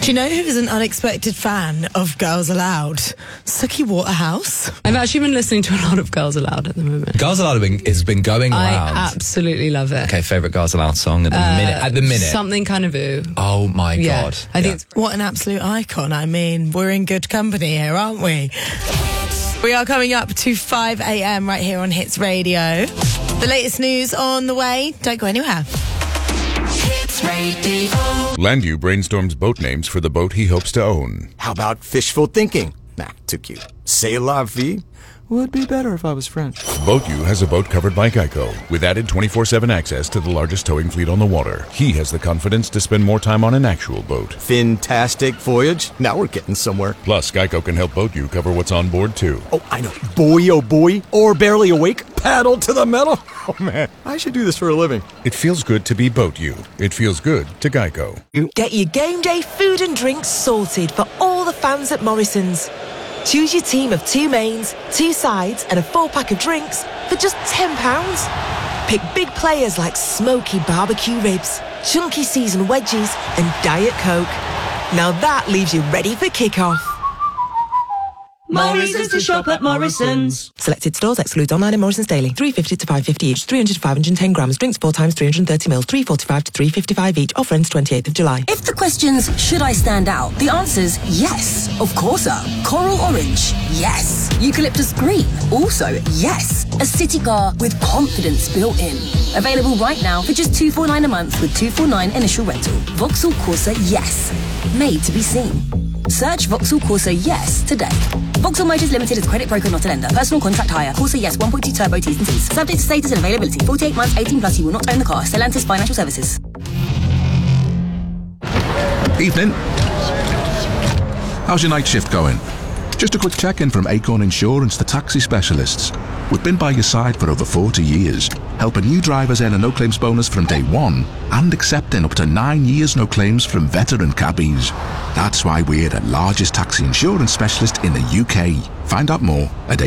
Do you know who's an unexpected fan of Girls Aloud? Suki Waterhouse. I've actually been listening to a lot of Girls Aloud at the moment. Girls Aloud has been going around. I absolutely love it. Okay, favourite Girls Aloud song at the minute. Something kind of ooh. Oh my God. I think what an absolute icon. I mean, we're in good company here, aren't we? We are coming up to 5 a.m. right here on Hits Radio. The latest news on the way. Don't go anywhere. Hits Radio. Landu brainstorms boat names for the boat he hopes to own. How about fishful thinking? Nah, too cute. C'est la vie would be better if I was French. BoatU has a boat covered by Geico, with added 24/7 access to the largest towing fleet on the water. He has the confidence to spend more time on an actual boat. Fantastic voyage. Now we're getting somewhere. Plus, Geico can help BoatU cover what's on board, too. Oh, I know. Boy, oh boy. Or barely awake. Paddle to the metal. Oh, man. I should do this for a living. It feels good to be BoatU. It feels good to Geico. Get your game day food and drinks sorted for all the fans at Morrison's. Choose your team of 2 mains, 2 sides and a 4-pack of drinks for just £10. Pick big players like smoky barbecue ribs, chunky seasoned wedges and Diet Coke. Now that leaves you ready for kick-off. More reasons to shop at Morrison's. Selected stores excludes online and Morrison's daily. $3.50 to $5.50 each. 300 to 510 grams. Drinks 4 times 330 mils. $3.45 to $3.55 each. Offer ends 28th of July. If the question's, should I stand out? The answer's yes. Of course so. Coral orange? Yes. Eucalyptus green? Also yes. A city car with confidence built in. Available right now for just $249 a month with $249 initial rental. Vauxhall Corsa Yes. Made to be seen. Search Vauxhall Corsa Yes today. Vauxhall Motors Limited is a credit broker, not a lender. Personal contract hire. Corsa Yes 1.2 turbo T's and C's. Subject to status and availability. 48 months, 18 plus. You will not own the car. Stellantis Financial Services. Evening. How's your night shift going? Just a quick check-in from Acorn Insurance, the taxi specialists. We've been by your side for over 40 years, helping new drivers earn a no-claims bonus from day one and accepting up to 9 years no claims from veteran cabbies. That's why we're the largest taxi insurance specialist in the UK. Find out more at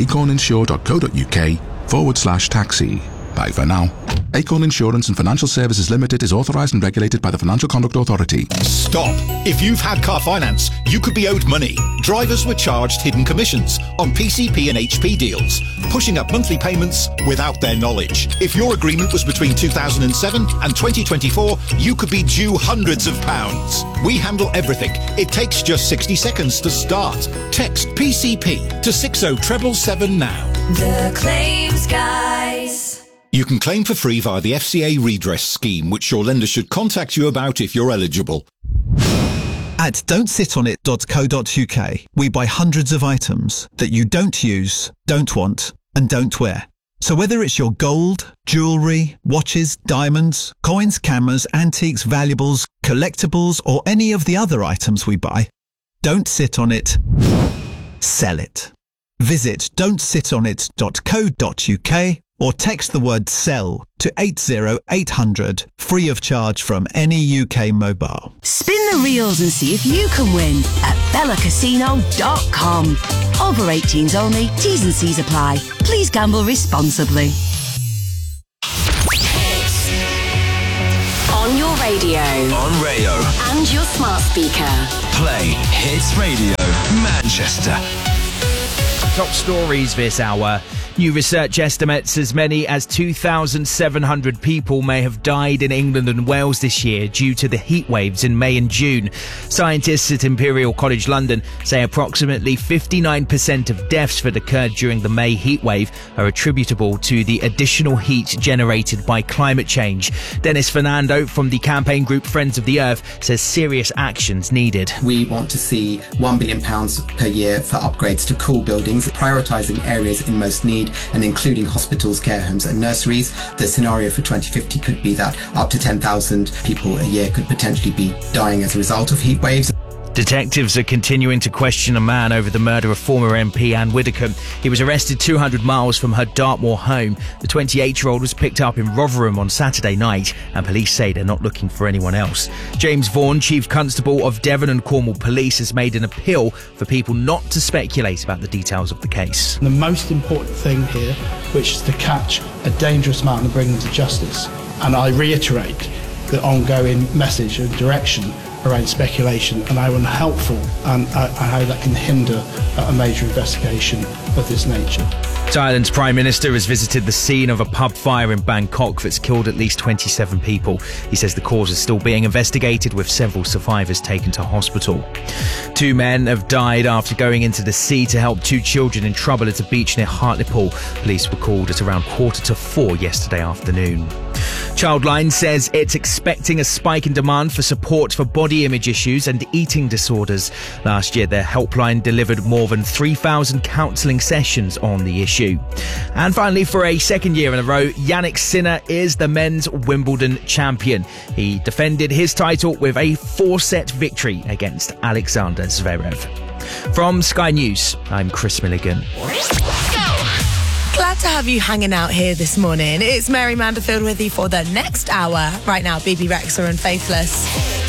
acorninsure.co.uk/taxi. Bye for now. Acorn Insurance and Financial Services Limited is authorised and regulated by the Financial Conduct Authority. Stop! If you've had car finance, you could be owed money. Drivers were charged hidden commissions on PCP and HP deals, pushing up monthly payments without their knowledge. If your agreement was between 2007 and 2024, you could be due hundreds of pounds. We handle everything. It takes just 60 seconds to start. Text PCP to 60777 now. The Claims Guys. You can claim for free via the FCA redress scheme, which your lender should contact you about if you're eligible. At don'tsitonit.co.uk, we buy hundreds of items that you don't use, don't want, and don't wear. So whether it's your gold, jewellery, watches, diamonds, coins, cameras, antiques, valuables, collectibles, or any of the other items we buy, don't sit on it, sell it. Visit don'tsitonit.co.uk or text the word SELL to 80800, free of charge from any UK mobile. Spin the reels and see if you can win at bellacasino.com. Over 18s only. T's and C's apply. Please gamble responsibly. On your radio. On Rayo. And your smart speaker. Play Hits Radio Manchester. Top stories this hour. New research estimates as many as 2,700 people may have died in England and Wales this year due to the heat waves in May and June. Scientists at Imperial College London say approximately 59% of deaths that occurred during the May heat wave are attributable to the additional heat generated by climate change. Dennis Fernando from the campaign group Friends of the Earth says serious actions needed. We want to see £1 billion per year for upgrades to cool buildings, prioritising areas in most need and including hospitals, care homes and nurseries. The scenario for 2050 could be that up to 10,000 people a year could potentially be dying as a result of heat waves. Detectives are continuing to question a man over the murder of former MP Anne Widdecombe. He was arrested 200 miles from her Dartmoor home. The 28-year-old was picked up in Rotherham on Saturday night, and police say they're not looking for anyone else. James Vaughan, Chief Constable of Devon and Cornwall Police, has made an appeal for people not to speculate about the details of the case. The most important thing here, which is to catch a dangerous man and bring him to justice. And I reiterate, the ongoing message and direction around speculation and how unhelpful and how that can hinder a major investigation of this nature. Thailand's Prime Minister has visited the scene of a pub fire in Bangkok that's killed at least 27 people. He says the cause is still being investigated, with several survivors taken to hospital. 2 men have died after going into the sea to help 2 children in trouble at a beach near Hartlepool. Police were called at around 3:45 yesterday afternoon. Childline says it's expecting a spike in demand for support for body image issues and eating disorders. Last year, their helpline delivered more than 3,000 counselling sessions on the issue. And finally, for a second year in a row, Yannick Sinner is the men's Wimbledon champion. He defended his title with a 4-set victory against Alexander Zverev. From Sky News, I'm Chris Milligan. Glad to have you hanging out here this morning. It's Mary Manderfield with you for the next hour. Right now, BB Rexa and Faithless.